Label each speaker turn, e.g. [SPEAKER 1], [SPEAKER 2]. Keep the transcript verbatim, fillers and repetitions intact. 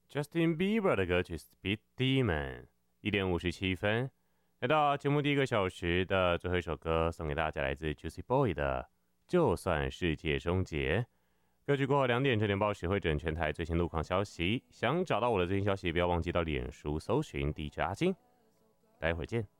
[SPEAKER 1] Justin Bieber 的歌曲《Speed Demon》，一点五十七分。来到节目第一个小时的最后一首歌，送给大家来自 Juicy Boy 的《就算世界终结》。歌曲过后两点，这点报时会整全台最新路况消息。想找到我的最新消息，不要忘记到脸书搜寻 D J 阿金。待会儿见。